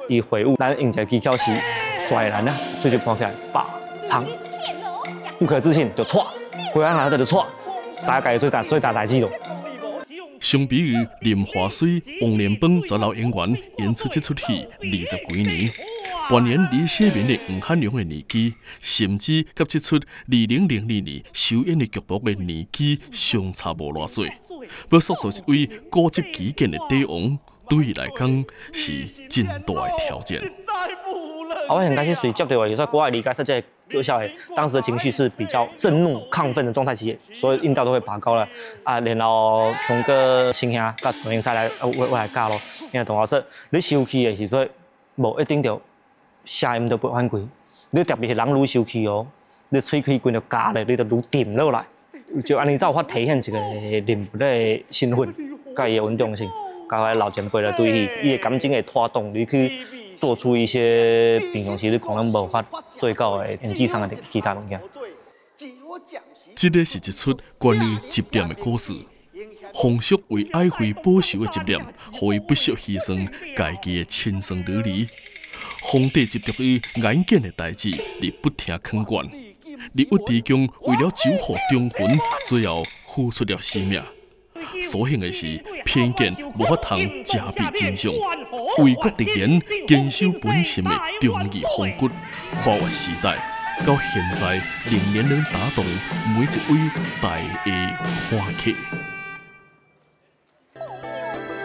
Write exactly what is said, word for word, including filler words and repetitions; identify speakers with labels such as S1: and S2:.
S1: 伊回悟，咱用一个技巧是甩篮啊，所以就看起来把长，不可置信就错，回来拿到就错，再家最大最大代志咯。
S2: 相比于林华水、王连邦这老演员演出这出戏二十几年，扮演李世民的黄汉良的年纪，甚至甲这出二零零二年首演的剧目的年纪相差无偌多。要塑造一位固执己见的帝王，对伊来讲是真大的挑战。
S1: 啊，我很开始随接到话，有时候国外理解说这个小孩当时的情绪是比较震怒、亢奋的状态，其实所有音调都会拔高了啊。然后通过声兄甲同英赛来，我我来教咯。因为同学说，你生气的时阵，无一定就声音就不反归。你特别是人愈生气哦，你喙齿根就夹咧，你就愈沉落来。就安尼才有法体现一个人物的身份，甲伊的稳定性，甲迄老前辈来对伊，伊的感情会拖动你去做出一些平常时你可能无法做到的演技上的其他物件。
S2: 这个是一出关于执念的故事。皇叔为爱妃报仇的执念，互伊不惜牺牲家己的亲生女儿。皇帝执着于眼见的代志，而不听劝管。李玉之强为了守护忠魂，最后付出了性命。所幸的是，偏见无法通遮蔽真相，为国直言，坚守本心的忠义风骨，跨越时代，到现在仍然能打动每一位大的华客。